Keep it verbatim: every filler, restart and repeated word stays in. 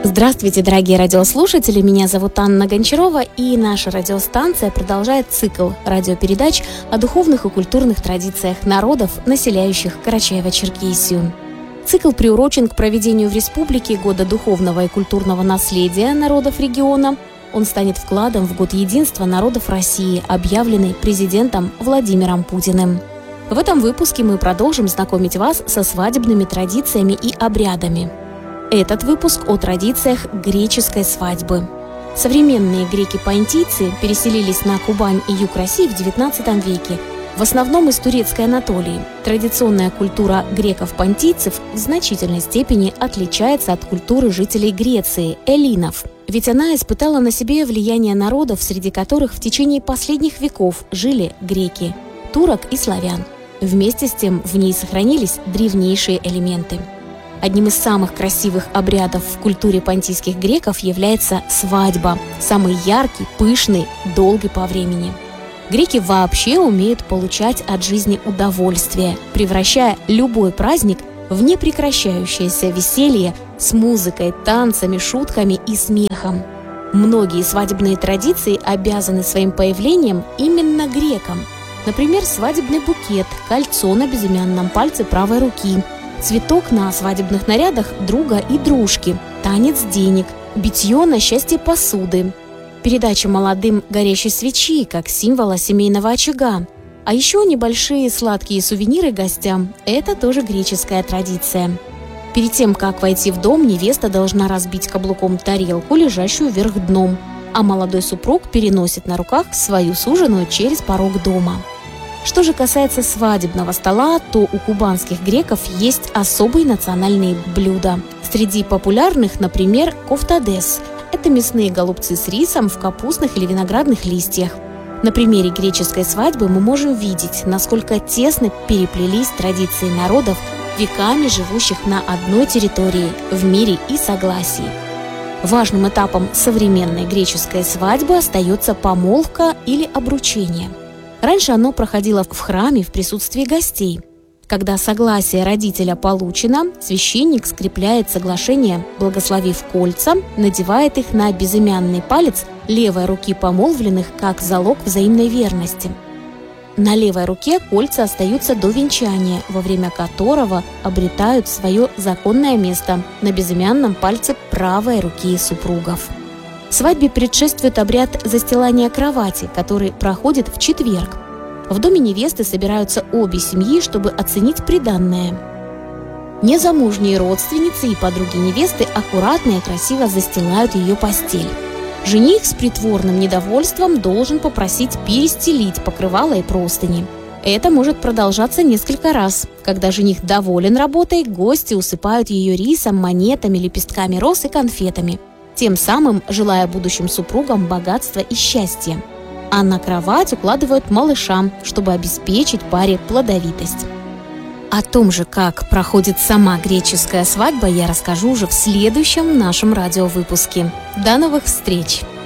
Здравствуйте, дорогие радиослушатели! Меня зовут Анна Гончарова, и наша радиостанция продолжает цикл радиопередач о духовных и культурных традициях народов, населяющих Карачаево-Черкесию. Цикл приурочен к проведению в республике Года духовного и культурного наследия народов региона. Он станет вкладом в Год единства народов России, объявленный президентом Владимиром Путиным. В этом выпуске мы продолжим знакомить вас со свадебными традициями и обрядами. Этот выпуск о традициях греческой свадьбы. Современные греки-понтийцы переселились на Кубань и юг России в девятнадцатом веке, в основном из турецкой Анатолии. Традиционная культура греков-понтийцев в значительной степени отличается от культуры жителей Греции, эллинов, ведь она испытала на себе влияние народов, среди которых в течение последних веков жили греки, турок и славян. Вместе с тем в ней сохранились древнейшие элементы. Одним из самых красивых обрядов в культуре понтийских греков является свадьба, самый яркий, пышный, долгий по времени. Греки вообще умеют получать от жизни удовольствие, превращая любой праздник в непрекращающееся веселье с музыкой, танцами, шутками и смехом. Многие свадебные традиции обязаны своим появлением именно грекам. Например, свадебный букет, кольцо на безымянном пальце правой руки, цветок на свадебных нарядах друга и дружки, танец денег, битье на счастье посуды, передача молодым горящей свечи как символа семейного очага. А еще небольшие сладкие сувениры гостям – это тоже греческая традиция. Перед тем, как войти в дом, невеста должна разбить каблуком тарелку, лежащую вверх дном, а молодой супруг переносит на руках свою суженую через порог дома. Что же касается свадебного стола, то у кубанских греков есть особые национальные блюда. Среди популярных, например, кофтадес – это мясные голубцы с рисом в капустных или виноградных листьях. На примере греческой свадьбы мы можем видеть, насколько тесно переплелись традиции народов, веками живущих на одной территории, в мире и согласии. Важным этапом современной греческой свадьбы остается помолвка или обручение. Раньше оно проходило в храме в присутствии гостей. Когда согласие родителя получено, священник скрепляет соглашение, благословив кольца, надевает их на безымянный палец левой руки помолвленных как залог взаимной верности. На левой руке кольца остаются до венчания, во время которого обретают свое законное место на безымянном пальце правой руки супругов. Свадьбе предшествует обряд застилания кровати, который проходит в четверг. В доме невесты собираются обе семьи, чтобы оценить приданное. Незамужние родственницы и подруги невесты аккуратно и красиво застилают ее постель. Жених с притворным недовольством должен попросить перестелить покрывало и простыни. Это может продолжаться несколько раз. Когда жених доволен работой, гости усыпают ее рисом, монетами, лепестками роз и конфетами, тем самым желая будущим супругам богатства и счастья. А на кровать укладывают малыша, чтобы обеспечить паре плодовитость. О том же, как проходит сама греческая свадьба, я расскажу уже в следующем нашем радиовыпуске. До новых встреч!